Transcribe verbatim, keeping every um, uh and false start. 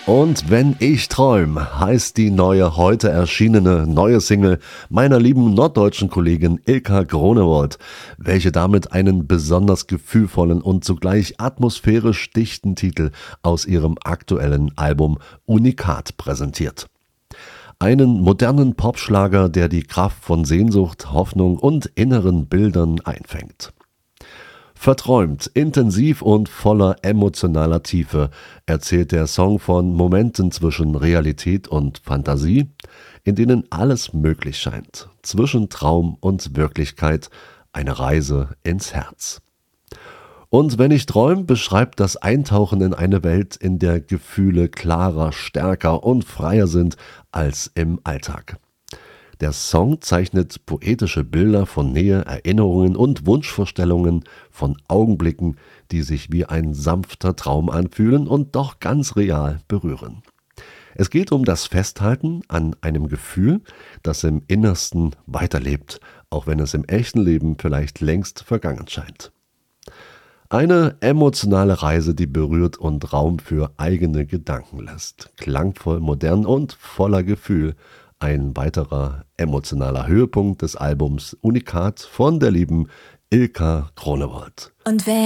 Und wenn ich träum, heißt die neue, heute erschienene neue Single meiner lieben norddeutschen Kollegin Ilka Groenewold, welche damit einen besonders gefühlvollen und zugleich atmosphärisch dichten Titel aus ihrem aktuellen Album Unikat präsentiert. Einen modernen Popschlager, der die Kraft von Sehnsucht, Hoffnung und inneren Bildern einfängt. Verträumt, intensiv und voller emotionaler Tiefe erzählt der Song von Momenten zwischen Realität und Fantasie, in denen alles möglich scheint, zwischen Traum und Wirklichkeit, eine Reise ins Herz. Und wenn ich träum, beschreibt das Eintauchen in eine Welt, in der Gefühle klarer, stärker und freier sind als im Alltag. Der Song zeichnet poetische Bilder von Nähe, Erinnerungen und Wunschvorstellungen von Augenblicken, die sich wie ein sanfter Traum anfühlen und doch ganz real berühren. Es geht um das Festhalten an einem Gefühl, das im Innersten weiterlebt, auch wenn es im echten Leben vielleicht längst vergangen scheint. Eine emotionale Reise, die berührt und Raum für eigene Gedanken lässt. Klangvoll, modern und voller Gefühl. Ein weiterer emotionaler Höhepunkt des Albums Unikat von der lieben Ilka Groenewold. Und wer